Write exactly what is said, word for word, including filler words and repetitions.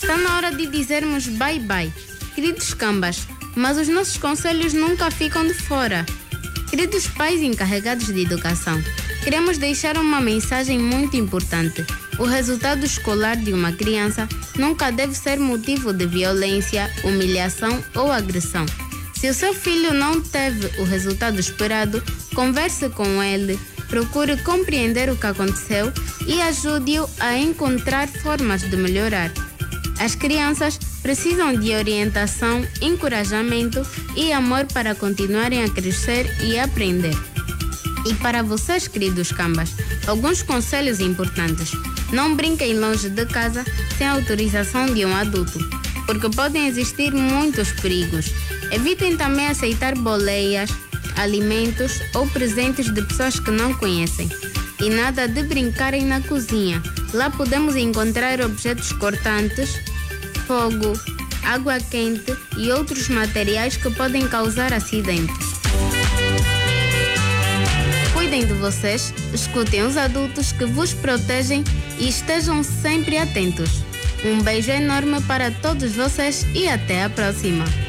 Está na hora de dizermos bye-bye. Queridos cambas, mas os nossos conselhos nunca ficam de fora. Queridos pais encarregados de educação, queremos deixar uma mensagem muito importante. O resultado escolar de uma criança nunca deve ser motivo de violência, humilhação ou agressão. Se o seu filho não teve o resultado esperado, converse com ele, procure compreender o que aconteceu e ajude-o a encontrar formas de melhorar. As crianças precisam de orientação, encorajamento e amor para continuarem a crescer e aprender. E para vocês, queridos cambas, alguns conselhos importantes. Não brinquem longe de casa sem autorização de um adulto, porque podem existir muitos perigos. Evitem também aceitar boleias, alimentos ou presentes de pessoas que não conhecem. E nada de brincarem na cozinha. Lá podemos encontrar objetos cortantes, fogo, água quente e outros materiais que podem causar acidentes. Cuidem de vocês, escutem os adultos que vos protegem e estejam sempre atentos. Um beijo enorme para todos vocês e até a próxima!